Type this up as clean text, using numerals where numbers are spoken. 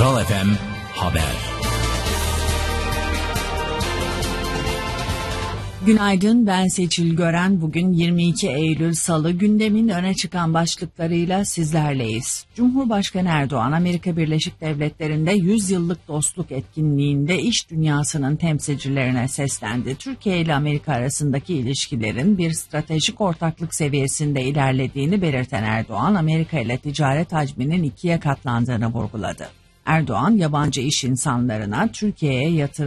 Kral FM Haber. Günaydın, ben Seçil Gören. Bugün 22 Eylül Salı, gündemin öne çıkan başlıklarıyla sizlerleyiz. Cumhurbaşkanı Erdoğan, Amerika Birleşik Devletleri'nde 100 yıllık dostluk etkinliğinde iş dünyasının temsilcilerine seslendi. Türkiye ile Amerika arasındaki ilişkilerin bir stratejik ortaklık seviyesinde ilerlediğini belirten Erdoğan, Amerika ile ticaret hacminin 2'ye katlandığını vurguladı. Erdoğan, yabancı iş insanlarına Türkiye'ye yatırım